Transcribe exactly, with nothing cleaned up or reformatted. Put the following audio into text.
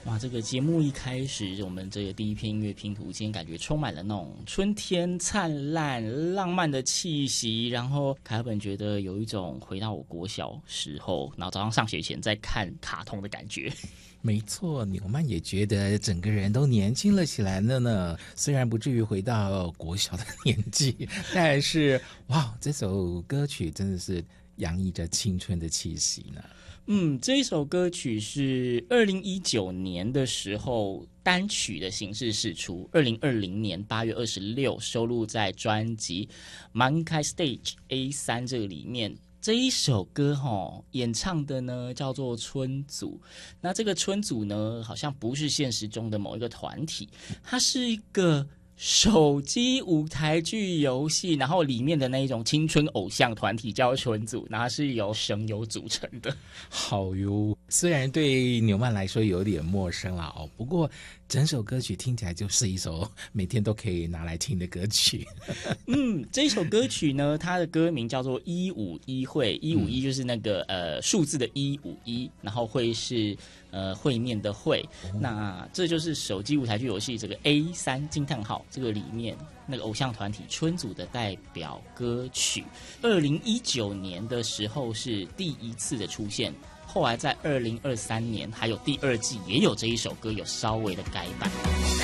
哇，这个节目一开始，我们这个第一篇音乐拼图，今天感觉充满了那种春天灿烂、浪漫的气息。然后凯尔本觉得有一种回到我国小时候，然后早上上学前在看卡通的感觉。 没错，纽曼也觉得整个人都年轻了起来了呢。虽然不至于回到国小的年纪，但是哇，这首歌曲真的是洋溢着青春的气息呢。 嗯，这一首歌曲是二零一九年的时候单曲的形式释出，二零二零年八月二十六收录在专辑《Mankai Stage A 三》这个里面。这一首歌齁，演唱的呢叫做春组。那这个春组呢，好像不是现实中的某一个团体，它是一个手机舞台剧游戏，然后里面的那一种青春偶像团体叫春组，然后是由声优组成的。 好哟，虽然对纽曼来说有点陌生了哦，不过整首歌曲听起来就是一首每天都可以拿来听的歌曲。 嗯，这首歌曲呢，它的歌名叫做一五一会，一五一就是那个、嗯、呃数字的一五一，然后会是呃会面的会、哦，那这就是手机舞台剧游戏这个 A 三惊叹号这个里面那个偶像团体春组的代表歌曲。二零一九年的时候是第一次的出现。后来在二零二三年还有第二季也有这一首歌有稍微的改版。